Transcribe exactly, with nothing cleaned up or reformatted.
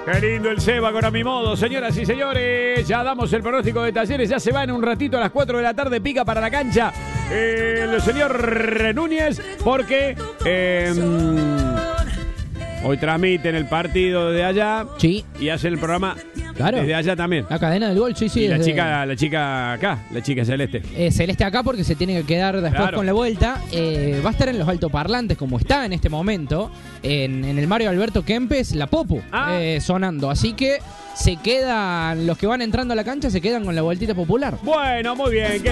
Qué lindo el Seba con A Mi Modo. Señoras y señores, ya damos el pronóstico de Talleres. Ya se va en un ratito a las cuatro de la tarde. Pica para la cancha eh, el señor Núñez porque eh, hoy transmiten el partido de allá. Sí. Y hacen el programa claro. desde allá también. La cadena del gol, sí, sí. Y la desde... chica, la chica acá, la chica celeste. Eh, celeste acá porque se tiene que quedar después Claro. con la vuelta. Eh, va a estar en los altoparlantes como está en este momento. En, en el Mario Alberto Kempes, la Popu, Ah. eh, sonando. Así que se quedan, los que van entrando a la cancha se quedan con la vueltita popular. Bueno, muy bien.